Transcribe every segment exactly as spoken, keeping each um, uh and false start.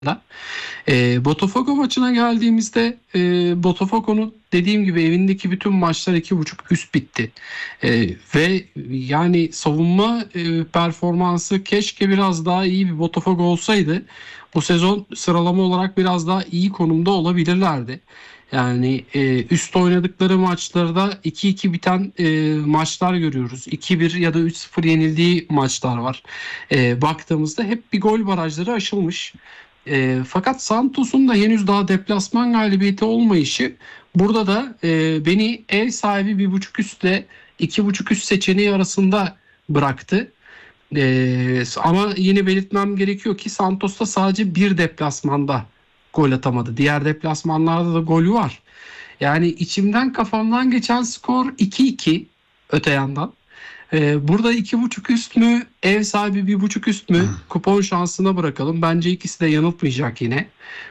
E, Botafogo maçına geldiğimizde e, Botafogo'nun dediğim gibi evindeki bütün maçlar iki buçuk üst bitti. E, ve yani savunma e, performansı keşke biraz daha iyi bir Botafogo olsaydı. Bu sezon sıralama olarak biraz daha iyi konumda olabilirlerdi. Yani e, üst oynadıkları maçlarda iki iki biten e, maçlar görüyoruz. iki bir ya da üç sıfır yenildiği maçlar var. E, baktığımızda hep bir gol barajları aşılmış. E, fakat Santos'un da henüz daha deplasman galibiyeti olmayışı burada da e, beni ev sahibi bir buçuk üstle iki buçuk üst seçeneği arasında bıraktı. E, ama yine belirtmem gerekiyor ki Santos da sadece bir deplasmanda gol atamadı. Diğer deplasmanlarda da golü var. Yani içimden kafamdan geçen skor iki iki öte yandan. Ee, burada iki buçuk üst mü, ev sahibi bir buçuk üst mü, kupon şansına bırakalım. Bence ikisi de yanıltmayacak yine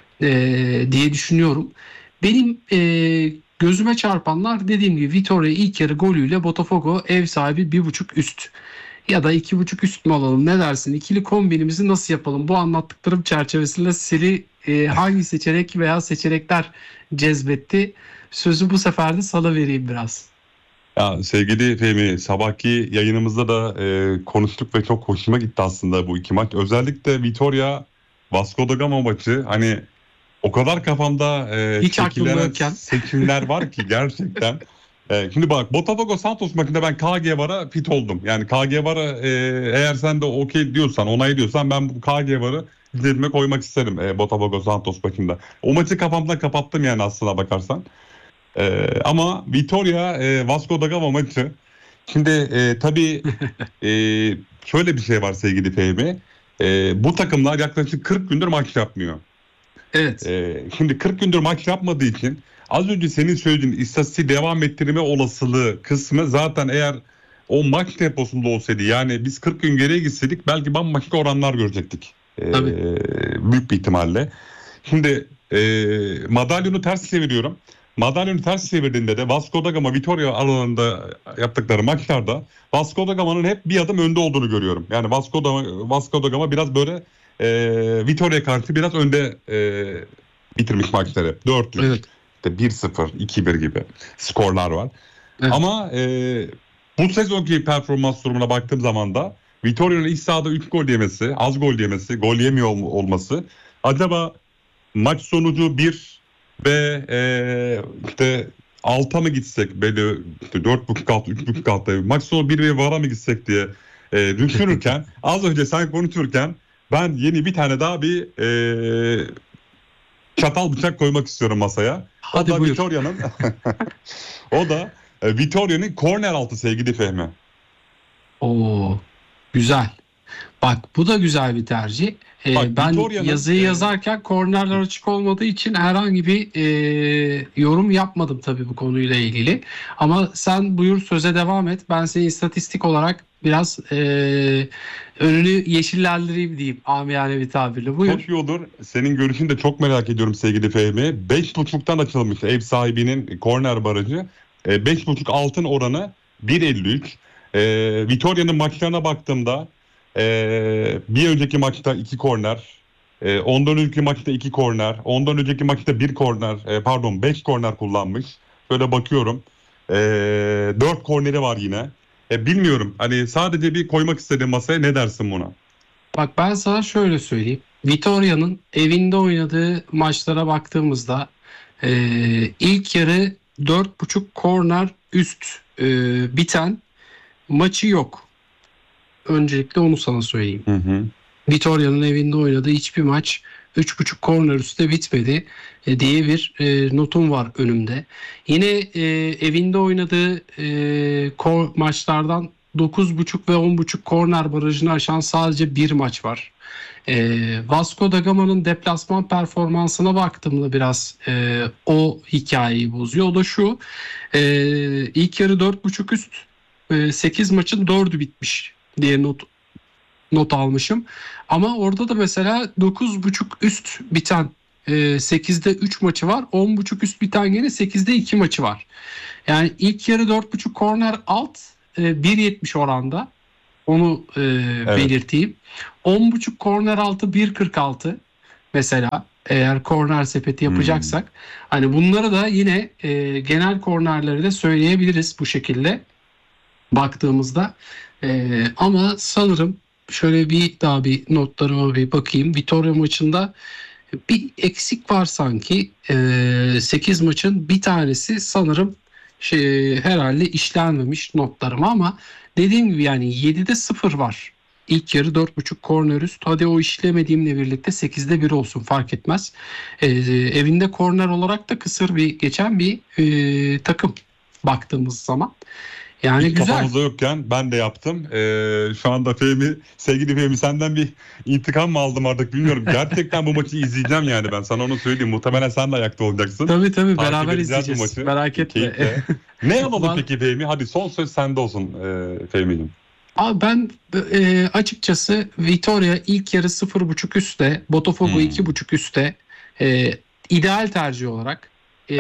ee, diye düşünüyorum. Benim ee, gözüme çarpanlar dediğim gibi Vitória ilk yarı golüyle Botafogo ev sahibi bir buçuk üst. Ya da iki buçuk üst mü alalım, ne dersin? İkili kombinimizi nasıl yapalım? Bu anlattıklarım çerçevesinde seni ee, hangi seçenek veya seçenekler cezbetti? Sözü bu sefer de sana vereyim biraz. Ya sevgili Fehmi, sabahki yayınımızda da e, konuştuk ve çok hoşuma gitti aslında bu iki maç. Özellikle Vitória Vasco da Gama maçı, hani o kadar kafamda e, Hiç aklımda şekillenen yokken. seçimler var ki gerçekten. E, şimdi bak, Botafogo Santos maçında ben K G VAR'a fit oldum. Yani K G VAR'a e, eğer sen de okey diyorsan, onay diyorsan, ben bu K G VAR'ı izlediğime koymak isterim e, Botafogo Santos maçında. O maçı kafamda kapattım yani aslına bakarsan. Ee, ama Vitória e, Vasco da Gama maçı. Şimdi e, tabii e, şöyle bir şey var sevgili Fehmi. E, bu takımlar yaklaşık kırk gündür maç yapmıyor. Evet. E, şimdi kırk gündür maç yapmadığı için az önce senin söylediğin istatistiği devam ettirme olasılığı kısmı zaten, eğer o maç temposunda olsaydı, yani biz kırk gün geriye gitseydik belki bambaşka oranlar görecektik. E, Tabii. büyük bir ihtimalle. Şimdi e, madalyonu ters çeviriyorum. Madalyonu ters çevirdiğinde de Vasco da Gama Vitória aralarında yaptıkları maçlarda Vasco da Gama'nın hep bir adım önde olduğunu görüyorum. Yani Vasco da, Vasco da Gama biraz böyle e, Vitória'ya karşı biraz önde e, bitirmiş maçları. dört üç, Evet. işte bir sıfır, iki bir gibi skorlar var. Evet. Ama e, bu sezonki performans durumuna baktığım zaman da Vitória'nın iç sahada üç gol yemesi, az gol yemesi, gol yemiyor ol- olması, acaba maç sonucu bir ve e, işte alta mı gitsek, böyle işte dört buçuk alt, üç buçuk altta maç sonu bir ve VAR'a mı gitsek diye e, düşünürken az önce sen konuşurken ben yeni bir tane daha bir e, çatal bıçak koymak istiyorum masaya. O Hadi da buyur. Vitória'nın o da e, Vitória'nın korner altı sevgili Fehmi. Oo, güzel. Bak bu da güzel bir tercih. Bak Ee, ben Vitória'nın yazıyı e, yazarken kornerler açık olmadığı için herhangi bir e, yorum yapmadım tabii bu konuyla ilgili. Ama sen buyur, söze devam et. Ben seni istatistik olarak biraz e, önünü yeşillendireyim diyeyim amiyane bir tabirle. çok Buyur. iyi olur. Senin görüşünü de çok merak ediyorum sevgili Fehmi. beş buçuktan açılmış ev sahibinin korner barajı. E, beş buçuk altın oranı bir elli üç. E, Vitória'nın maçlarına baktığımda e, bir önceki maçta iki korner. E, ondan önceki maçta iki korner. Ondan önceki maçta bir korner. E, pardon, beş korner kullanmış. Şöyle bakıyorum. E, dört korneri var yine. E, bilmiyorum. Hani sadece bir koymak istedim masaya. Ne dersin buna? Bak ben sana şöyle söyleyeyim. Vitoria'nın evinde oynadığı maçlara baktığımızda e, ilk yarı dört buçuk korner üst e, biten maçı yok. Öncelikle onu sana söyleyeyim. Hı hı. Vitoria'nın evinde oynadığı hiçbir maç üç buçuk korner üstte bitmedi e, diye bir e, notum var önümde. Yine e, evinde oynadığı e, kor, maçlardan dokuz buçuk ve on buçuk korner barajını aşan sadece bir maç var. E, Vasco da Gama'nın deplasman performansına baktığımda biraz e, o hikayeyi bozuyor. O da şu: e, ilk yarı dört buçuk üst, e, sekiz maçın dördü bitmiş diye not not almışım. Ama orada da mesela dokuz buçuk üst biten e, sekizde üç maçı var. on buçuk üst biten gene sekizde iki maçı var. Yani ilk yarı dört buçuk korner alt, e, bir yetmiş oranda. Onu e, Evet. belirteyim. on buçuk korner altı bir kırk altı. mesela eğer korner sepeti yapacaksak. Hmm. Hani bunları da yine e, genel kornerleri de söyleyebiliriz bu şekilde baktığımızda. E, ama sanırım şöyle bir daha bir notlarıma bir bakayım. Vitória maçında bir eksik var sanki. E, sekiz maçın bir tanesi sanırım şey, herhalde işlenmemiş notlarıma ama dediğim gibi yani yedide sıfır var. İlk yarı dört buçuk korner üst. Hadi o işlemediğimle birlikte sekizde bir olsun, fark etmez. Ee, evinde korner olarak da kısır bir geçen bir e, takım baktığımız zaman. Yani Hiç güzel. Kafamızda yokken ben de yaptım. Ee, şu anda Fehmi, sevgili Fehmi, senden bir intikam mı aldım artık bilmiyorum. Gerçekten bu maçı izleyeceğim yani, ben sana onu söyleyeyim. Muhtemelen sen de ayakta olacaksın. Tabii tabii, Takip beraber edeceğiz bu izleyeceğiz. maçı. Merak etme. Keyifle. Ne alalım Var- peki Fehmi? Hadi son söz sende olsun e, Fehmi'ciğim. Abi ben e, açıkçası Vitória ilk yarı sıfır buçuk üstte, Botafogo Hmm. iki buçuk üstte e, ideal tercih olarak e,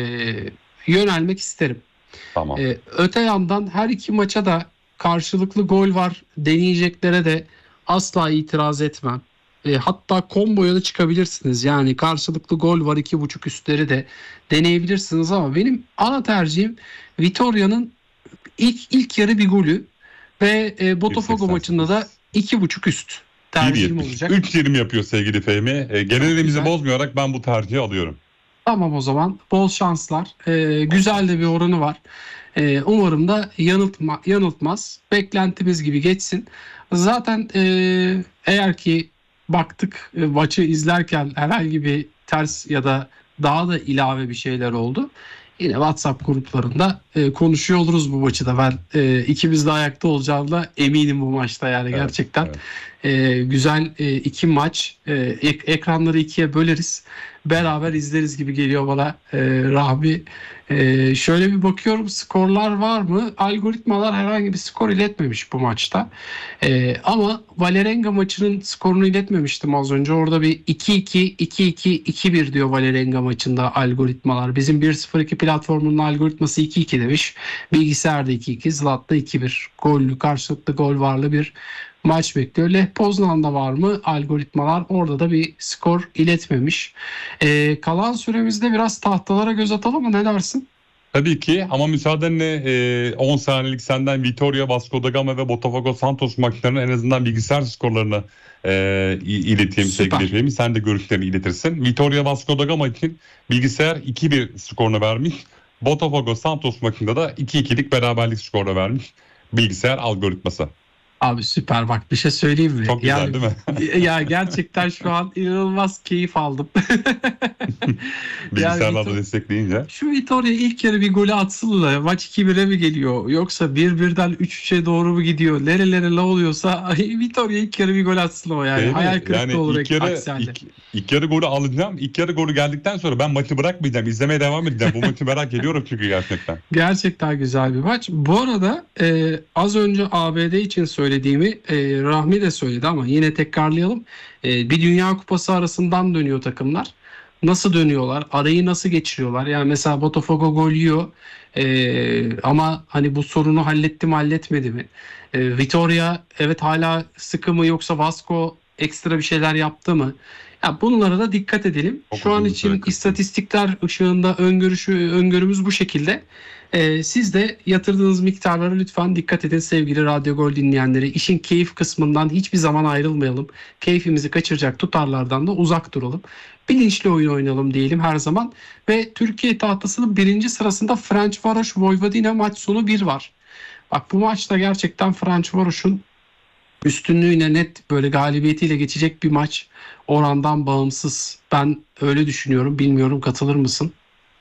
yönelmek isterim. Tamam. Ee, öte yandan her iki maça da karşılıklı gol var deneyeceklere de asla itiraz etmem. Ee, hatta komboya da çıkabilirsiniz. Yani karşılıklı gol var iki buçuk üstleri de deneyebilirsiniz ama benim ana tercihim Vitória'nın ilk ilk yarı bir golü ve e, Botafogo maçında da iki buçuk üst tercihim olacak. üç yirmi yapıyor sevgili Fehmi. E, genelimizi bozmayarak ben bu tercihi alıyorum. Tamam, o zaman bol şanslar. Ee, güzel de bir oranı var. Ee, umarım da yanıltma, yanıltmaz. Beklentimiz gibi geçsin. Zaten e, eğer ki baktık e, maçı izlerken herhangi bir ters ya da daha da ilave bir şeyler oldu, yine WhatsApp gruplarında e, konuşuyor oluruz bu maçı da. Ben e, ikimiz de ayakta olacağına eminim bu maçta yani, Evet, gerçekten. evet. E, güzel e, iki maç. E, ek- ekranları ikiye böleriz. Beraber izleriz gibi geliyor bana e, Rahmi. E, şöyle bir bakıyorum, skorlar var mı? Algoritmalar herhangi bir skor iletmemiş bu maçta. E, ama Vålerenga maçının skorunu iletmemiştim az önce. Orada bir iki iki, iki iki, iki bir diyor Vålerenga maçında algoritmalar. Bizim bir sıfır iki platformunun algoritması iki iki demiş. Bilgisayarda iki iki, Zlat'ta iki bir. Gollü, karşılıklı gol varlı bir maç bekliyor. Lech Poznan'da var mı algoritmalar? Orada da bir skor iletmemiş. Ee, kalan süremizde biraz tahtalara göz atalım mı? Ne dersin? Tabii ki, ama müsaadenle e, on saniyelik senden Vitória, Vasco da Gama ve Botafogo Santos maçlarının en azından bilgisayar skorlarını e, ileteyim Süper. sevgili Fehmi. Sen de görüşlerini iletirsin. Vitória Vasco da Gama için bilgisayar iki bir skorunu vermiş. Botafogo Santos maçında da iki ikilik beraberlik skorunu vermiş bilgisayar algoritması. Abi süper, bak bir şey söyleyeyim mi? Çok güzel Yani, değil mi? ya gerçekten şu an inanılmaz keyif aldım. Bilgisayarlarla Vitor- destekleyince. Şu Vitória ilk yarı bir golü atsın da maç iki bire mi geliyor? Yoksa bir birden üç üçe doğru mu gidiyor? Nerelere ne oluyorsa Vitória ilk yarı bir gol atsın o yani. Değil mi? Hayal kırıklığı Yani olur ilk yarı, aksi halde. ilk, ilk yarı golü alacağım. İlk yarı golü geldikten sonra ben maçı bırakmayacağım. İzlemeye devam edeceğim. Bu maçı merak ediyorum çünkü gerçekten. Gerçekten güzel bir maç. Bu arada e, az önce A B D için söylediğimi e, Rahmi de söyledi ama yine tekrarlayalım. E, bir Dünya Kupası arasından dönüyor takımlar. Nasıl dönüyorlar? Arayı nasıl geçiriyorlar? Yani mesela Botafogo gol yiyor. E, ama hani bu sorunu halletti mi halletmedi mi? E, Vitória evet hala sıkı mı, yoksa Vasco ekstra bir şeyler yaptı mı? Ya bunlara da dikkat edelim. Çok Şu an uzun için süre kısım. istatistikler ışığında öngörüşü, öngörümüz bu şekilde. Ee, siz de yatırdığınız miktarlara lütfen dikkat edin sevgili Radyo Gol dinleyenleri. İşin keyif kısmından hiçbir zaman ayrılmayalım. Keyfimizi kaçıracak tutarlardan da uzak duralım. Bilinçli oyun oynayalım diyelim her zaman. Ve Türkiye tahtasının birinci sırasında Ferencvaros Vojvodina maç sonu bir var. Bak bu maçta gerçekten Ferencvaros'un üstünlüğüne net böyle galibiyetiyle geçecek bir maç, orandan bağımsız. Ben öyle düşünüyorum. Bilmiyorum, katılır mısın?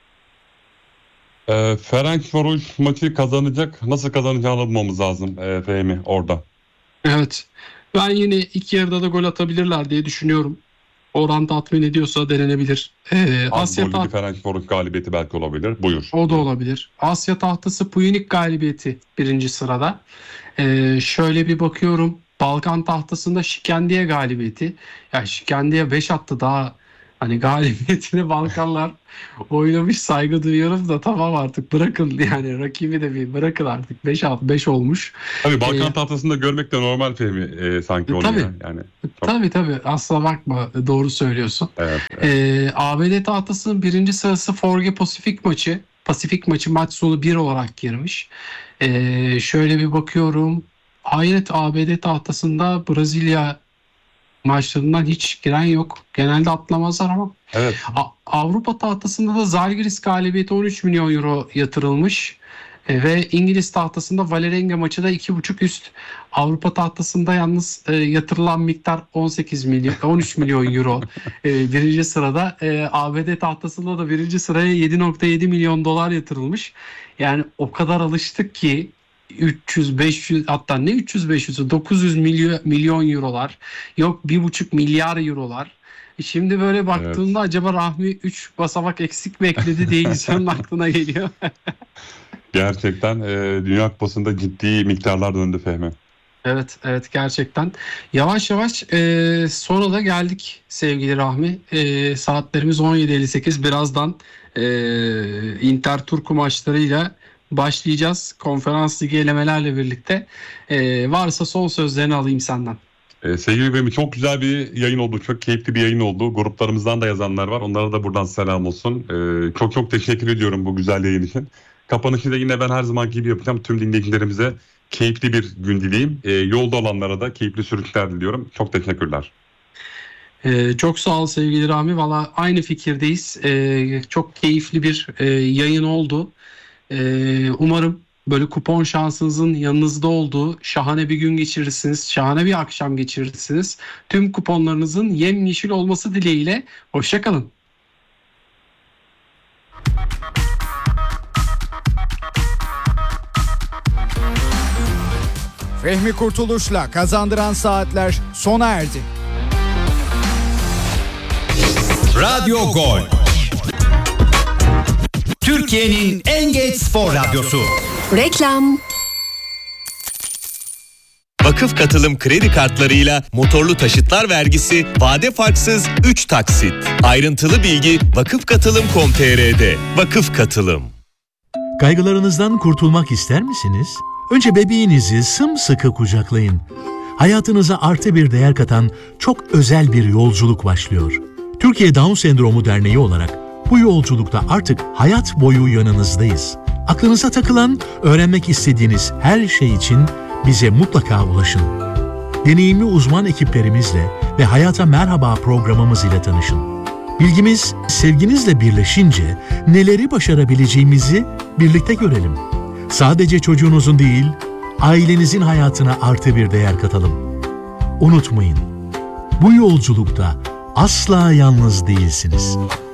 E, Ferencvaros maçı kazanacak. Nasıl kazanacağını bulmamız lazım e, Fehmi orada. Evet. Ben yine iki yarıda da gol atabilirler diye düşünüyorum. Oran tatmin ediyorsa denenebilir. Ee, Az Asya gollü bir taht Ferencvaros galibiyeti belki olabilir. Buyur. o da olabilir. Asya tahtası Puyunik galibiyeti birinci sırada. Ee, şöyle bir bakıyorum. Balkan tahtasında Şikendiye galibiyeti. Ya Şikendiye beş attı, daha Hani galibiyetini Balkanlar oynamış, saygı duyuyoruz da tamam artık bırakın yani rakibi de bir bırakın artık. beş altı beş olmuş. Tabii Balkan Ee, tahtasında görmek de normal Fehmi e, sanki onu tabii ya. Yani çok, tabii tabii asla bakma, doğru söylüyorsun. evet, evet. Ee, A B D tahtasının birinci sırası Forge Pasifik maçı. Pasifik maçı maç sonu bir olarak girmiş. Ee, şöyle bir bakıyorum. Hayret, A B D tahtasında Brezilya maçlarından hiç giren yok. Genelde atlamazlar ama. Evet. A- Avrupa tahtasında da Zalgiris galibiyeti on üç milyon euro yatırılmış. E, ve İngiliz tahtasında Vålerenga maçı da iki buçuk üst. Avrupa tahtasında yalnız e, yatırılan miktar on sekiz milyon, on üç milyon euro. E, birinci sırada. E, A B D tahtasında da birinci sıraya yedi nokta yedi milyon dolar yatırılmış. Yani o kadar alıştık ki üç yüz beş yüz, hatta ne üç yüz beş yüz, dokuz yüz milyon, milyon eurolar, yok bir buçuk milyar eurolar. E, Şimdi böyle baktığımda Evet. acaba Rahmi üç basamak eksik mi ekledi diye insanın aklına geliyor. Gerçekten e, Dünya Kupası'nda ciddi miktarlar döndü Fehmi. Evet, evet gerçekten. Yavaş yavaş e, sona da geldik sevgili Rahmi. E, saatlerimiz on yedi elli sekiz. Birazdan e, Inter Turku maçlarıyla başlayacağız. Konferans ligi elemelerle birlikte. E, varsa son sözlerini alayım senden. E, sevgili Fehmi, çok güzel bir yayın oldu. Çok keyifli bir yayın oldu. Gruplarımızdan da yazanlar var. Onlara da buradan selam olsun. E, çok çok teşekkür ediyorum bu güzel yayın için. Kapanışı da yine ben her zaman gibi yapacağım. Tüm dinleyicilerimize keyifli bir gün dileyim. E, yolda olanlara da keyifli sürüşler diliyorum. Çok teşekkürler. Ee, çok sağ ol sevgili Rami. Valla aynı fikirdeyiz. Ee, çok keyifli bir e, yayın oldu. Ee, umarım böyle kupon şansınızın yanınızda olduğu şahane bir gün geçirirsiniz. Şahane bir akşam geçirirsiniz. Tüm kuponlarınızın yemyeşil olması dileğiyle. Hoşça kalın. Fehmi Kurtuluş'la Kazandıran Saatler sona erdi. Radyo Gol. Türkiye'nin en geç spor radyosu. Reklam. Vakıf Katılım kredi kartlarıyla motorlu taşıtlar vergisi vade farksız üç taksit. Ayrıntılı bilgi vakıf katılım nokta com nokta tr'de. Vakıf Katılım. Kaygılarınızdan kurtulmak ister misiniz? Önce bebeğinizi sımsıkı kucaklayın. Hayatınıza artı bir değer katan çok özel bir yolculuk başlıyor. Türkiye Down Sendromu Derneği olarak bu yolculukta artık hayat boyu yanınızdayız. Aklınıza takılan, öğrenmek istediğiniz her şey için bize mutlaka ulaşın. Deneyimli uzman ekiplerimizle ve Hayata Merhaba programımız ile tanışın. Bilgimiz sevginizle birleşince neleri başarabileceğimizi birlikte görelim. Sadece çocuğunuzun değil, ailenizin hayatına artı bir değer katalım. Unutmayın, bu yolculukta asla yalnız değilsiniz.